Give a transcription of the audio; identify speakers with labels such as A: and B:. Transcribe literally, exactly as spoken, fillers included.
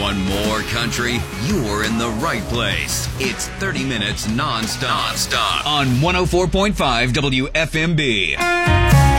A: Want more country? You're in the right place. It's thirty minutes non-stop, non-stop on one oh four point five W F M B.